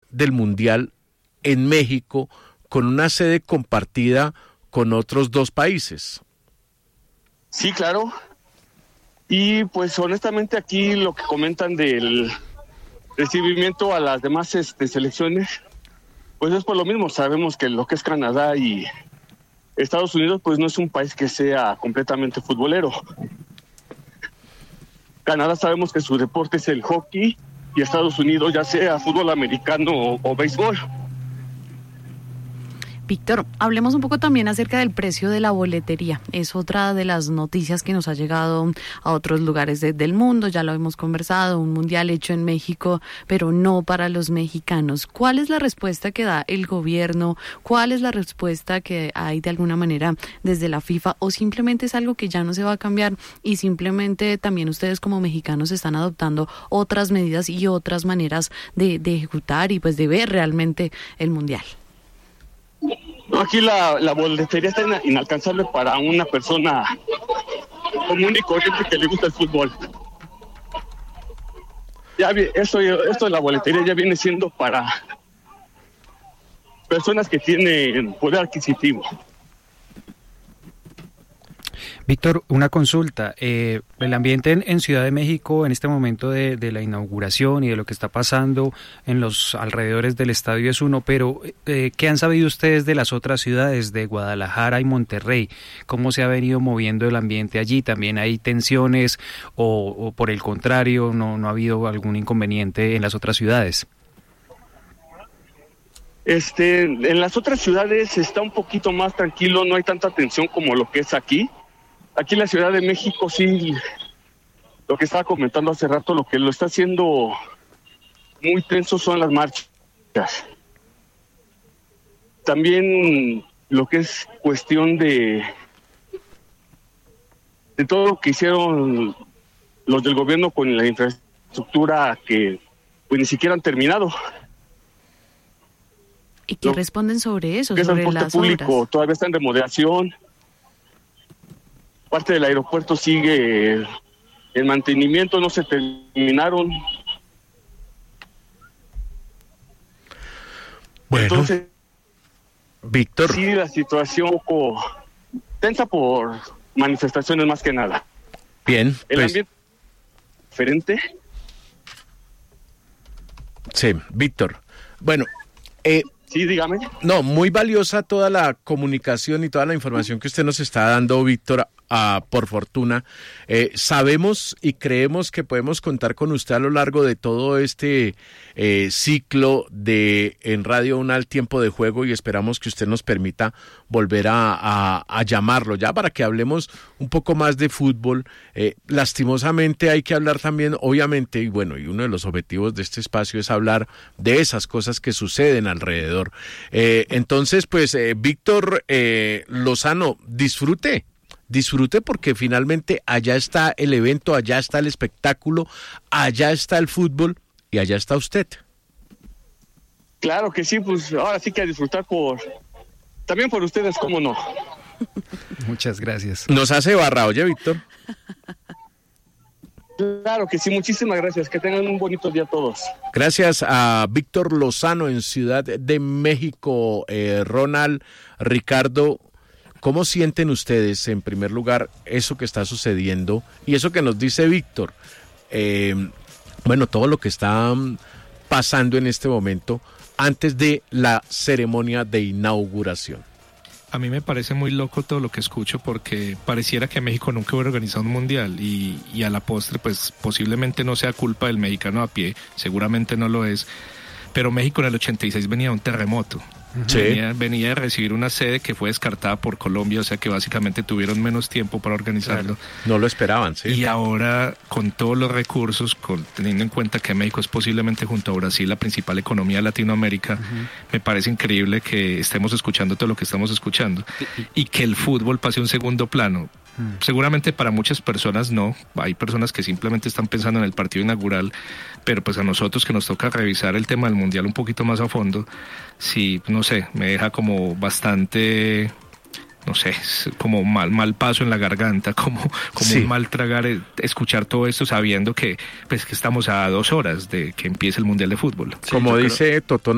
del Mundial en México con una sede compartida con otros 2 países. Sí, claro. Y pues honestamente aquí lo que comentan del recibimiento a las demás selecciones, pues es por lo mismo. Sabemos que lo que es Canadá y Estados Unidos pues no es un país que sea completamente futbolero. Canadá sabemos que su deporte es el hockey y Estados Unidos ya sea fútbol americano o béisbol. Víctor, hablemos un poco también acerca del precio de la boletería. Es otra de las noticias que nos ha llegado a otros lugares del mundo. Ya lo hemos conversado, un mundial hecho en México, pero no para los mexicanos. ¿Cuál es la respuesta que da el gobierno? ¿Cuál es la respuesta que hay de alguna manera desde la FIFA? ¿O simplemente es algo que ya no se va a cambiar y simplemente también ustedes como mexicanos están adoptando otras medidas y otras maneras de ejecutar y pues de ver realmente el mundial? Aquí la boletería está inalcanzable para una persona común y corriente que le gusta el fútbol. Ya esto de la boletería ya viene siendo para personas que tienen poder adquisitivo. Víctor, una consulta. El ambiente en Ciudad de México en este momento de la inauguración y de lo que está pasando en los alrededores del estadio es uno, pero ¿qué han sabido ustedes de las otras ciudades, de Guadalajara y Monterrey? ¿Cómo se ha venido moviendo el ambiente allí? ¿También hay tensiones o por el contrario no ha habido algún inconveniente en las otras ciudades? En las otras ciudades está un poquito más tranquilo, no hay tanta tensión como lo que es aquí. Aquí en la Ciudad de México sí, lo que estaba comentando hace rato, lo que lo está haciendo muy tenso son las marchas. También lo que es cuestión de todo lo que hicieron los del gobierno con la infraestructura que pues ni siquiera han terminado. ¿Y qué responden sobre eso? Que sobre el transporte público obras todavía está en remodelación. Parte del aeropuerto sigue en mantenimiento, no se terminaron. Bueno, entonces, Víctor. Sí, la situación un poco tensa por manifestaciones más que nada. Bien. El pues, ambiente diferente. Sí, Víctor. Bueno, sí, dígame. No, muy valiosa toda la comunicación y toda la información que usted nos está dando, Víctor, por fortuna. Sabemos y creemos que podemos contar con usted a lo largo de todo este ciclo de En Radio UNAL Tiempo de Juego, y esperamos que usted nos permita volver a llamarlo ya para que hablemos un poco más de fútbol. Lastimosamente hay que hablar también, obviamente, y bueno, y uno de los objetivos de este espacio es hablar de esas cosas que suceden alrededor. Entonces, pues, Víctor Lozano, disfrute porque finalmente allá está el evento, allá está el espectáculo, allá está el fútbol y allá está usted. Claro que sí, pues ahora sí que a disfrutar también por ustedes, cómo no. Muchas gracias. Nos hace barra, oye, Víctor. Claro que sí, muchísimas gracias, que tengan un bonito día todos. Gracias a Víctor Lozano en Ciudad de México. Ronald, Ricardo, ¿cómo sienten ustedes, en primer lugar, eso que está sucediendo y eso que nos dice Víctor? Bueno, todo lo que está pasando en este momento antes de la ceremonia de inauguración. A mí me parece muy loco todo lo que escucho, porque pareciera que México nunca hubiera organizado un mundial y a la postre pues posiblemente no sea culpa del mexicano a pie, seguramente no lo es, pero México en el 86 venía de un terremoto. Sí. Venía de recibir una sede que fue descartada por Colombia, o sea que básicamente tuvieron menos tiempo para organizarlo. No lo esperaban, sí. Y ahora, con todos los recursos, teniendo en cuenta que México es posiblemente junto a Brasil la principal economía de Latinoamérica, me parece increíble que estemos escuchando todo lo que estamos escuchando y que el fútbol pase a un segundo plano. Seguramente para muchas personas no, hay personas que simplemente están pensando en el partido inaugural, pero pues a nosotros que nos toca revisar el tema del mundial un poquito más a fondo, sí, no sé, me deja como bastante, no sé, como mal paso en la garganta, como sí, un mal tragar escuchar todo esto sabiendo que pues que estamos a 2 horas de que empiece el mundial de fútbol. Como sí, dice Totó